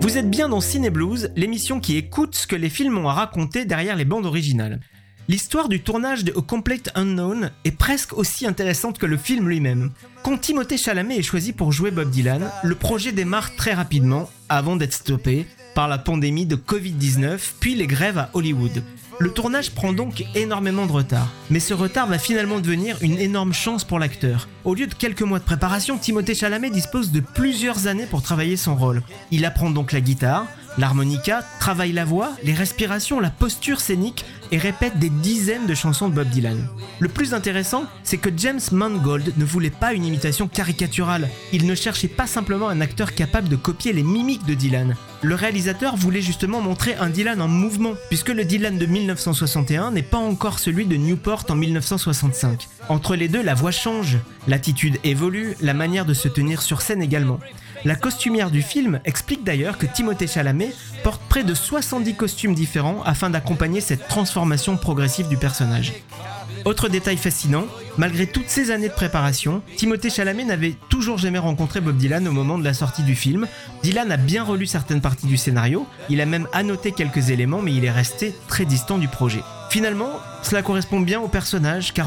Vous êtes bien dans Ciné Blues, l'émission qui écoute ce que les films ont à raconter derrière les bandes originales. L'histoire du tournage de A Complete Unknown est presque aussi intéressante que le film lui-même. Quand Timothée Chalamet est choisi pour jouer Bob Dylan, le projet démarre très rapidement, avant d'être stoppé par la pandémie de Covid-19, puis les grèves à Hollywood. Le tournage prend donc énormément de retard, mais ce retard va finalement devenir une énorme chance pour l'acteur. Au lieu de quelques mois de préparation, Timothée Chalamet dispose de plusieurs années pour travailler son rôle. Il apprend donc la guitare, l'harmonica, travaille la voix, les respirations, la posture scénique et répète des dizaines de chansons de Bob Dylan. Le plus intéressant, c'est que James Mangold ne voulait pas une imitation caricaturale. Il ne cherchait pas simplement un acteur capable de copier les mimiques de Dylan. Le réalisateur voulait justement montrer un Dylan en mouvement, puisque le Dylan de 1961 n'est pas encore celui de Newport en 1965. Entre les deux, la voix change, l'attitude évolue, la manière de se tenir sur scène également. La costumière du film explique d'ailleurs que Timothée Chalamet porte près de 70 costumes différents afin d'accompagner cette transformation progressive du personnage. Autre détail fascinant, malgré toutes ces années de préparation, Timothée Chalamet n'avait toujours jamais rencontré Bob Dylan au moment de la sortie du film. Dylan a bien relu certaines parties du scénario, il a même annoté quelques éléments, mais il est resté très distant du projet. Finalement, cela correspond bien au personnage car